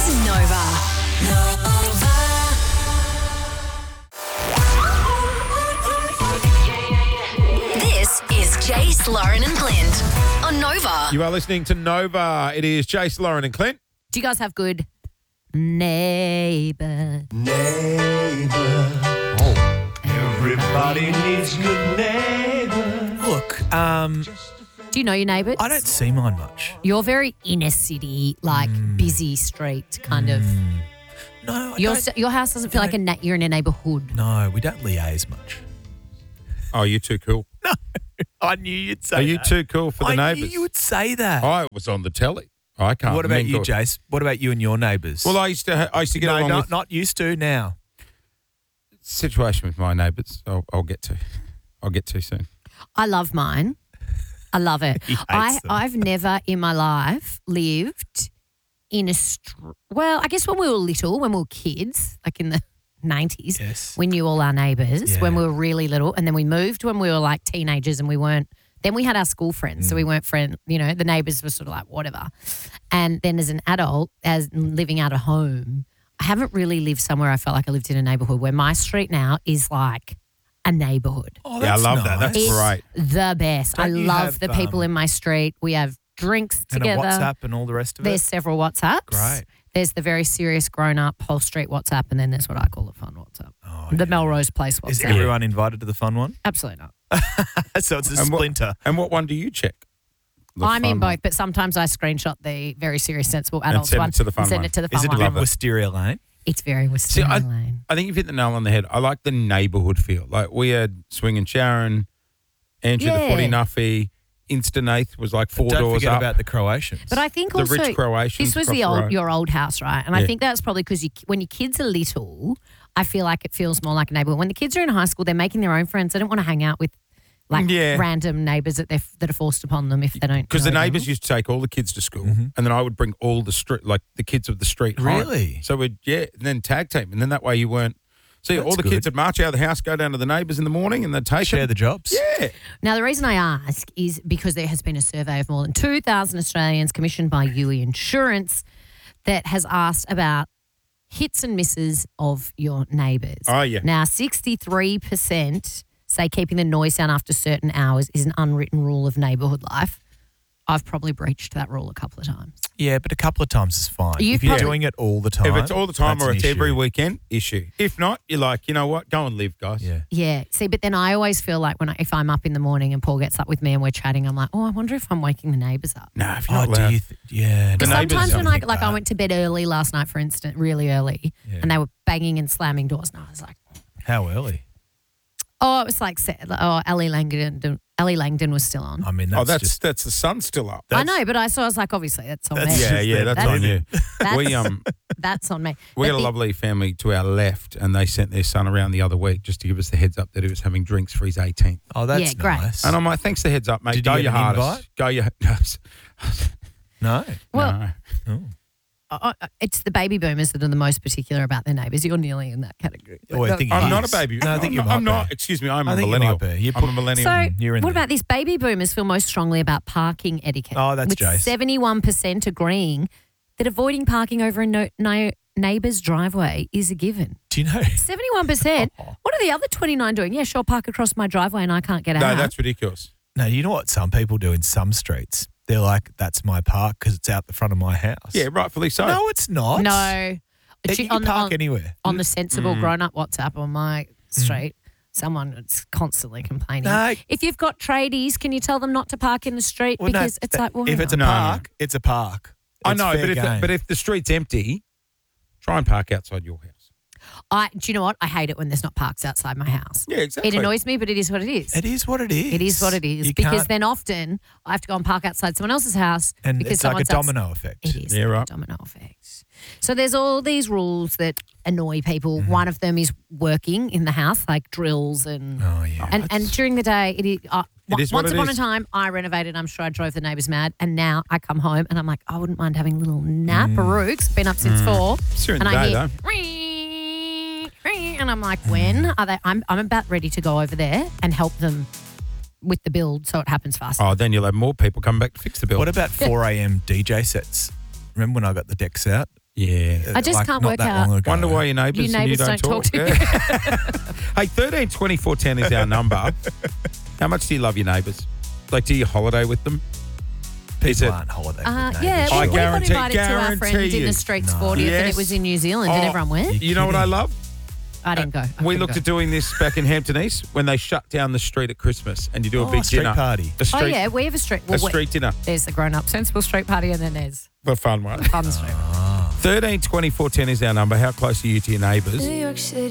is Nova. This is Jace, Lauren and Clint on Nova. You are listening to Nova. It is Jace, Lauren and Clint. Do you guys have good neighbours? Everybody needs good neighbors. Look, Do you know your neighbours? I don't see mine much. You're very inner city, like busy street kind of. No, I Your don't. your house doesn't feel like you're in a neighbourhood. No, we don't liaise much. Oh, you're too cool. I knew you'd say Are you too cool for the I neighbours? knew you would say that. I was on the telly. I can't. What about you, mingle. Jace? What about you and your neighbours? Well, I used to get no, along with not used to now. situation with my neighbours. I'll get to. I'll get to soon. I love mine. I love it. He hates them. I've never in my life lived in a well, I guess when we were little, when we were kids, like in the 90s, Yes. we knew all our neighbours Yeah. when we were really little, and then we moved when we were like teenagers, and we weren't. Then we had our school friends, so we weren't the neighbours were sort of like whatever. And then as an adult, as living out of home, I haven't really lived somewhere I felt like I lived in a neighbourhood where my street now is like a neighbourhood. Oh, Yeah, I that's love that. nice. That's It's great. the best. Don't I you love have, the people in my street. We have drinks And together. a WhatsApp and all the rest of There's it. several WhatsApps. Great. There's the very serious grown-up whole street WhatsApp, and then there's what I call the fun WhatsApp. Oh, The yeah. Melrose Place Is WhatsApp. everyone invited to the fun one? Absolutely not. So it's a And what- splinter. And what one do you check? The I'm in fun both, one. but sometimes I screenshot the very serious, sensible adults send it one to the fun and send one. it to the fun Is it a one. bit Love it. Wisteria Lane? It's very Wisteria I- Lane. I think you've hit the nail on the head. I like the neighbourhood feel. Like we had Swing and Sharon, Andrew the Yeah. Footy Nuffy, Instanath was like four Don't doors forget up. about the Croatians. But I think the also rich Croatians. this was across road. your old house, right? And I Yeah. think that's probably because when your kids are little, I feel like it feels more like a neighbourhood. When the kids are in high school, they're making their own friends. They don't want to hang out with like Yeah. random neighbours that are forced upon them if they don't. Because the know them. neighbours used to take all the kids to school, Mm-hmm. and then I would bring all the street, like the kids of the street. home. Really? So we'd and then tag team, and then that way you weren't. So all That's the good. kids would march out of the house, go down to the neighbours in the morning, and they'd take share them. the jobs. Yeah. Now, the reason I ask is because there has been a survey of more than 2,000 Australians commissioned by UE Insurance that has asked about hits and misses of your neighbours. Oh, yeah. Now, 63% say keeping the noise down after certain hours is an unwritten rule of neighbourhood life. I've probably breached that rule a couple of times. Yeah, but a couple of times is fine. You've If you're probably- doing it all the time. If it's all the time that's or an it's every issue. weekend, issue. If not, you're like, you know what? Go and live, guys. Yeah. Yeah. See, but then I always feel like if I'm up in the morning and Paul gets up with me and we're chatting, I'm like, oh, I wonder if I'm waking the neighbours up. No, if you're Oh, not do allowed. you? Yeah. The no, neighbours Sometimes don't when think that. I went to bed early last night, for instance, really early, Yeah. and they were banging and slamming doors, and I was like, How early? oh, it was like, Ellie Langdon was still on. I mean, that's, just that's the sun still up. I know, but I was like, obviously, that's on me. That's Yeah, just yeah, their that's on you. That's, We that's on me. we But had a lovely family to our left, and they sent their son around the other week just to give us the heads up that he was having drinks for his 18th. Oh, that's Yeah, great. nice. And I'm like, thanks the heads up, mate. Did Go you get your an hardest. invite? Go your No. Well, no. it's the baby boomers that are the most particular about their neighbours. You're nearly in that category. Oh, I think I'm he not a is. baby. No, I think you I'm might not. be. Excuse me. I'm I a think you millennial. might be. You I'm a put- millennial. So, You're in what there. about this? Baby boomers feel most strongly about parking etiquette. Oh, that's with Jace. 71% agreeing that avoiding parking over a neighbour's driveway is a given. Do you know? 71%. What are the other 29 doing? Yeah, sure, park across my driveway and I can't get No, out. that's ridiculous. No, you know what some people do in some streets? They're like, that's my park because it's out the front of my house. Yeah, rightfully so. No, it's not. No. You can park anywhere. On the sensible Mm. grown-up WhatsApp on my street, someone is constantly complaining. No. If you've got tradies, can you tell them not to park in the street? Well, no, Because it's like, well, if it's a No, no. park, it's a park. I It's know, fair game. but if the street's empty, try and park outside your house. do you know what? I hate it when there's not parks outside my house. Yeah, exactly. It annoys me, but it is what it is. It is what it is. It is what it is. You Because can't- then often I have to go and park outside someone else's house. and because it's like a someone's domino effect. It is Yeah, like right. a domino effect. So there's all these rules that annoy people. Mm-hmm. One of them is working in the house, like drills and Oh yeah. and during the day, it is. It is what once it upon is. a time, I renovated. I'm sure I drove the neighbours mad. And now I come home and I'm like, I wouldn't mind having a little nap. Baruch's been up since 4. It's during And the I day, hear, though. and I'm like, when are they? I'm about ready to go over there and help them with the build so it happens faster. Oh, then you'll have more people coming back to fix the bill. What about 4 a.m. DJ sets? Remember when I got the decks out? Yeah. I just can't not work that out. long ago. Wonder why your neighbours Your and you neighbours don't don't talk to you. Hey, 13 24 10 is our number. How much do you love your neighbours? Like, do you holiday with them? Is People it- aren't holiday. Yeah, I well, we got guarantee- invited to our friend guarantee in you. the Streets No. 40th, and Yes. it was in New Zealand. Did Oh, everyone went? You know what I love? I didn't go. I We couldn't looked go. at doing this back in Hampton East when they shut down the street at Christmas and you do a big street dinner. party. A street, Oh, yeah, we have a street. a Well, street dinner. there's the grown-up sensible street party, and then there's The fun one. the fun street. 13 24 10 is our number. How close are you to your neighbours?